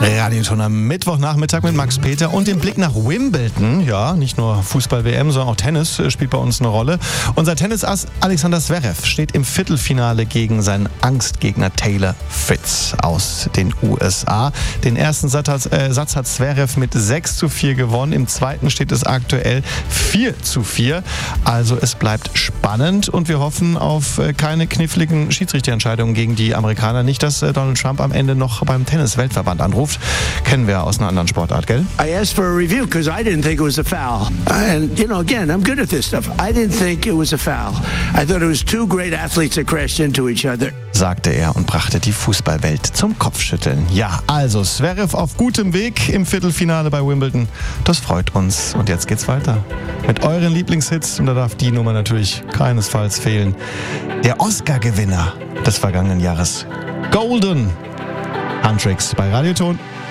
Radioton am Mittwochnachmittag mit Max Peter und dem Blick nach Wimbledon. Ja, nicht nur Fußball-WM, sondern auch Tennis spielt bei uns eine Rolle. Unser Tennisass Alexander Zverev steht im Viertelfinale gegen seinen Angstgegner Taylor Fritz aus den USA. Den ersten Satz hat Zverev mit 6:4 gewonnen. Im zweiten steht es aktuell 4:4. Also es bleibt spannend und wir hoffen auf keine kniffligen Schiedsrichterentscheidungen gegen die Amerikaner. Nicht, dass Donald Trump am Ende noch beim Tennis-Weltverband anruft. Kennen wir aus einer anderen Sportart, gell? I asked for a review because I didn't think it was a foul. And, again, I'm good at this stuff. I didn't think it was a foul. I thought it was two great athletes that crashed into each other. Sagte er und brachte die Fußballwelt zum Kopfschütteln. Ja, also Zverev auf gutem Weg im Viertelfinale bei Wimbledon. Das freut uns. Und jetzt geht's weiter mit euren Lieblingshits. Und da darf die Nummer natürlich keinesfalls fehlen. Der Oscar-Gewinner des vergangenen Jahres. Golden. Huntrix bei Radioton.